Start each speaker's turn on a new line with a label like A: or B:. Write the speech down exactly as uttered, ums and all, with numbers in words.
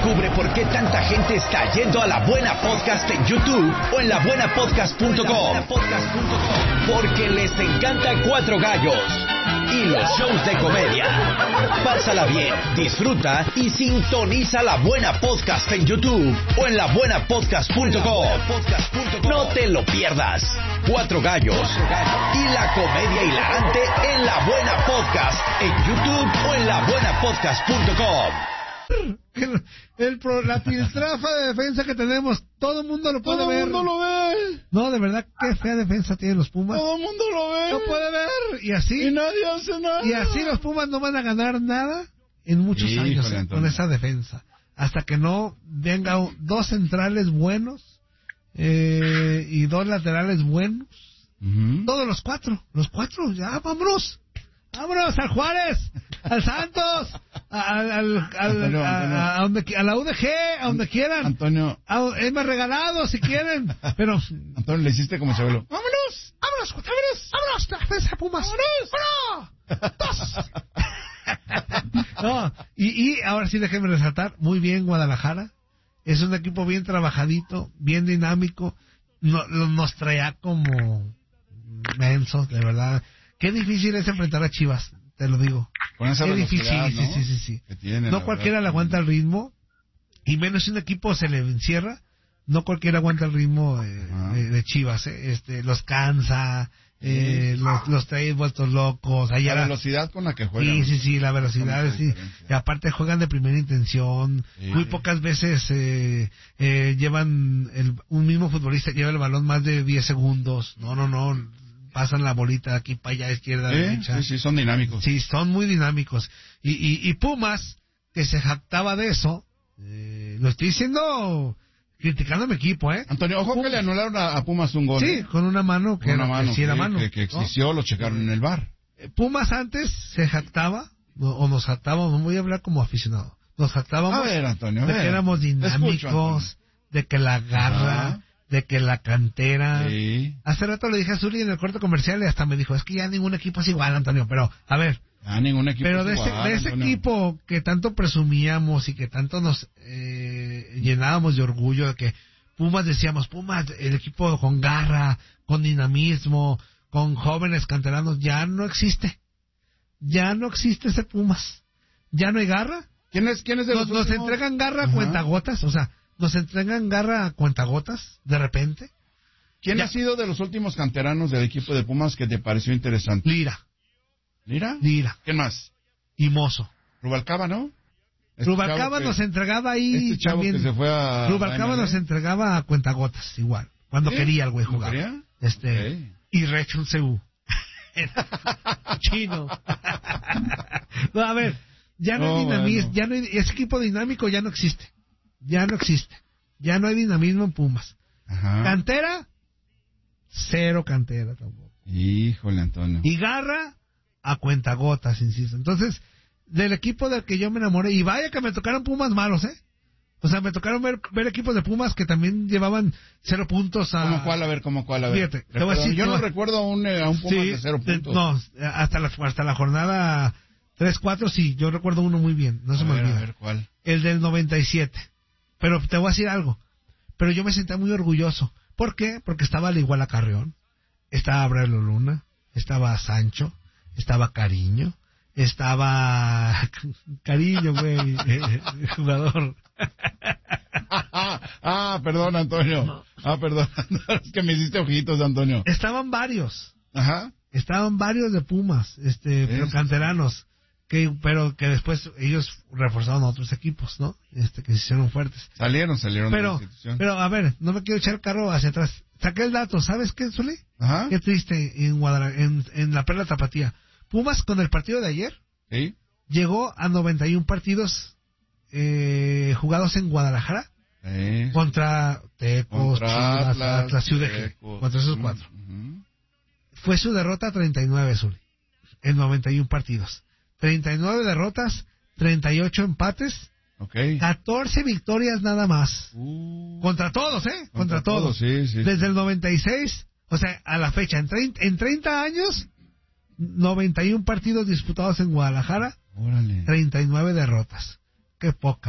A: Descubre por qué tanta gente está yendo a La Buena Podcast en YouTube o en la buena podcast punto com. Porque les encanta Cuatro Gallos y los shows de comedia. Pásala bien, disfruta y sintoniza La Buena Podcast en YouTube o en la buena podcast punto com. No te lo pierdas. Cuatro Gallos y la comedia hilarante en La Buena Podcast en YouTube o en la buena podcast punto com.
B: El, el pro, la piltrafa de defensa que tenemos, todo el mundo lo puede
C: todo
B: ver.
C: Todo el mundo lo ve.
B: No, de verdad, qué fea defensa tienen los Pumas.
C: Todo el mundo lo ve.
B: Lo puede ver. Y así.
C: Y nadie hace nada.
B: Y así los Pumas no van a ganar nada en muchos
C: Sí,
B: años
C: híjole,
B: eh, con esa defensa. Hasta que no venga dos centrales buenos eh, y dos laterales buenos.
C: Uh-huh.
B: Todos los cuatro. Los cuatro, ya, vámonos. Vámonos al Juárez, al Santos, al, al, al,
C: Antonio,
B: a,
C: Antonio.
B: a, a, donde, a la U D G, a donde quieran.
C: Antonio.
B: A, es más regalado si quieren. Pero.
C: Antonio, le hiciste como Chabelo.
B: ¡Vámonos! ¡Vámonos! ¡Vámonos! ¡Vámonos! ¡La defensa Pumas! ¡Vámonos! ¡Dos! No, y, y ahora sí déjenme resaltar, muy bien Guadalajara. Es un equipo bien trabajadito, bien dinámico. No, nos traía como mensos, de verdad. Qué difícil es enfrentar a Chivas, te lo digo.
C: Con esa
B: Qué
C: velocidad,
B: difícil,
C: ¿no?
B: sí, sí, sí.
C: Que tiene,
B: no cualquiera
C: verdad.
B: le aguanta el ritmo, y menos si un equipo se le encierra, no cualquiera aguanta el ritmo de,
C: Ah.
B: de, de Chivas, ¿eh? Este, los cansa, eh,
C: Sí.
B: los, los trae vueltos locos. Allá
C: La velocidad con la que juegan.
B: Sí, sí, sí, la velocidad,
C: Mucha
B: sí.
C: diferencia.
B: Y aparte juegan de primera intención.
C: Sí.
B: Muy pocas veces eh, eh, llevan, el, un mismo futbolista lleva el balón más de diez segundos. No, no, no. Pasan la bolita de aquí para allá, izquierda,
C: ¿Eh?
B: derecha.
C: Sí, sí, son dinámicos.
B: Sí, son muy dinámicos. Y, y, y Pumas, que se jactaba de eso, eh, lo estoy diciendo criticando a mi equipo, ¿eh?
C: Antonio, ojo que le anularon a, a Pumas un gol.
B: Sí,
C: ¿eh?
B: con una mano que,
C: Con una
B: era-
C: mano,
B: que sí era
C: que,
B: mano.
C: que, que
B: ¿no?
C: existió, lo checaron en el bar.
B: Pumas antes se jactaba, o o nos jactábamos, no voy a hablar como aficionado, nos jactábamos
C: A ver, Antonio, a
B: de
C: ver.
B: que éramos
C: Te escucho,
B: dinámicos, de que la garra,
C: Ajá.
B: de que la cantera.
C: Sí.
B: Hace rato le dije a Zuli en el corte comercial y hasta me dijo, es que ya ningún equipo es igual, Antonio, pero, a ver,
C: Ah, ningún equipo.
B: pero
C: es
B: de ese,
C: igual,
B: de ese
C: Antonio.
B: equipo que tanto presumíamos y que tanto nos eh, llenábamos de orgullo de que Pumas decíamos, Pumas, el equipo con garra, con dinamismo, con jóvenes canteranos, ya no existe. Ya no existe ese Pumas. Ya no hay garra.
C: ¿Quién es, quién es de
B: Nos,
C: los
B: nos
C: últimos?
B: entregan garra a
C: Ajá.
B: cuentagotas, o sea, nos entregan garra a cuentagotas de repente.
C: ¿Quién
B: Ya.
C: ha sido de los últimos canteranos del equipo de Pumas que te pareció interesante?
B: Lira,
C: ¿Lira?
B: Lira
C: ¿Quién más?
B: y Mozo.
C: Rubalcaba, ¿no? Este
B: Rubalcaba
C: chavo que-
B: nos entregaba ahí
C: Este chavo
B: también.
C: que se fue a...
B: Rubalcaba
C: a
B: nos entregaba a cuentagotas, igual. Cuando
C: ¿Sí?
B: quería el güey
C: ¿Lo
B: jugar.
C: quería?
B: Este,
C: Ok.
B: y Rechun Seú. Chino. No, a ver, ya no,
C: No,
B: hay dinamismo,
C: bueno.
B: ya no hay, ese equipo dinámico ya no existe. Ya no existe. Ya no hay dinamismo en Pumas.
C: Ajá.
B: Cantera, cero cantera tampoco.
C: Híjole, Antonio.
B: Y garra a cuentagotas, insisto. Entonces, del equipo del que yo me enamoré, y vaya que me tocaron Pumas malos, ¿eh? O sea, me tocaron ver, ver equipos de Pumas que también llevaban cero puntos a...
C: ¿Cómo cuál? A ver, ¿cómo cuál? A ver.
B: Fíjate, te voy a
C: Recuerda-
B: decir,
C: yo
B: te
C: no
B: voy a-
C: recuerdo a un, eh, a un Pumas
B: Sí,
C: de cero
B: de-
C: puntos.
B: no, hasta la, hasta la jornada tres cuatro sí, yo recuerdo uno muy bien, no se
C: a
B: me
C: ver,
B: olvida.
C: a ver, ¿cuál?
B: El del noventa y siete. Pero te voy a decir algo. Pero yo me sentía muy orgulloso. ¿Por qué? Porque estaba al igual a Carrión, estaba Abrelo Luna, estaba Sancho, estaba Cariño, estaba Cariño, güey, eh, jugador.
C: Ah, ah, perdón, Antonio. Ah, perdón. Es que me hiciste ojitos, Antonio.
B: Estaban varios,
C: Ajá.
B: estaban varios de Pumas, este, pero
C: Sí.
B: canteranos, que, pero que después ellos reforzaron a otros equipos, ¿no? Este, que se hicieron fuertes.
C: Salieron, salieron de
B: Pero,
C: la institución.
B: pero a ver, no me quiero echar el carro hacia atrás. Saqué el dato, ¿sabes qué, Zuli?
C: Ajá.
B: Qué triste en Guadalajara, en, en la Perla Tapatía. Pumas con el partido de ayer
C: ¿Sí?
B: llegó a noventa y uno partidos eh, jugados en Guadalajara
C: Sí.
B: contra Tecos,
C: Contra
B: Chivas,
C: Atlas,
B: Atlas y U D G,
C: Tecos.
B: contra esos
C: Ujú,
B: cuatro.
C: ujú.
B: Fue su derrota treinta y nueve, Zuli, en noventa y uno partidos. treinta y nueve derrotas, treinta y ocho empates,
C: Ok.
B: catorce victorias nada más.
C: Uh,
B: Contra todos, ¿eh? Contra, todos.
C: Sí, sí.
B: Desde el noventa y seis, o sea, a la fecha, en treinta, en treinta años, noventa y uno partidos disputados en Guadalajara,
C: Órale.
B: treinta y nueve derrotas. Qué poca.